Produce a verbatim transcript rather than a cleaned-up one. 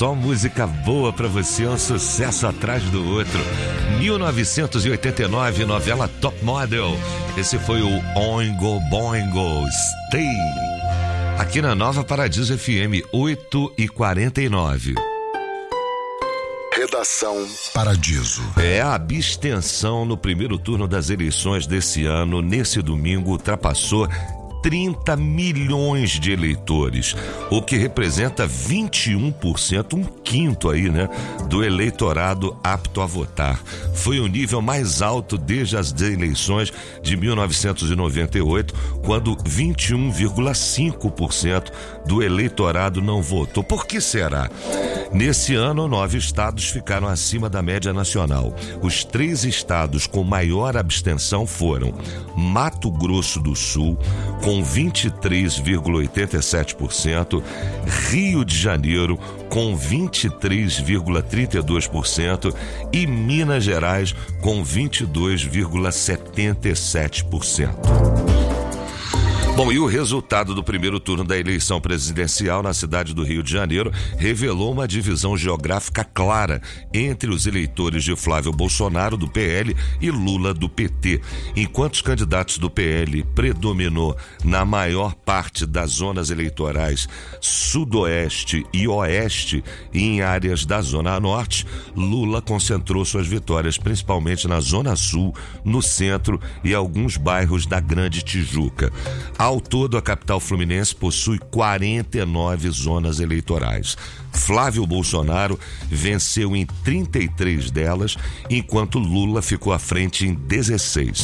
Só música boa pra você, um sucesso atrás do outro. mil novecentos e oitenta e nove, novela Top Model. Esse foi o Oingo Boingo Stay. Aqui na Nova Paradiso F M, oito e quarenta e nove. Redação Paradiso. É, a abstenção no primeiro turno das eleições desse ano, nesse domingo, ultrapassou trinta milhões de eleitores, o que representa vinte e um por cento, um quinto aí, né, do eleitorado apto a votar. Foi o nível mais alto desde as eleições de mil novecentos e noventa e oito, quando vinte e um vírgula cinco por cento do eleitorado não votou. Por que será? Nesse ano, nove estados ficaram acima da média nacional. Os três estados com maior abstenção foram Mato Grosso do Sul, com vinte e três vírgula oitenta e sete por cento, Rio de Janeiro, com vinte e três vírgula trinta e dois por cento e Minas Gerais, com vinte e dois vírgula setenta e sete por cento. Bom, e o resultado do primeiro turno da eleição presidencial na cidade do Rio de Janeiro revelou uma divisão geográfica clara entre os eleitores de Flávio Bolsonaro, do P L, e Lula, do P T. Enquanto os candidatos do P L predominou na maior parte das zonas eleitorais sudoeste e oeste e em áreas da zona norte, Lula concentrou suas vitórias principalmente na zona sul, no centro e alguns bairros da Grande Tijuca. Ao todo, a capital fluminense possui quarenta e nove zonas eleitorais. Flávio Bolsonaro venceu em trinta e três delas, enquanto Lula ficou à frente em dezesseis.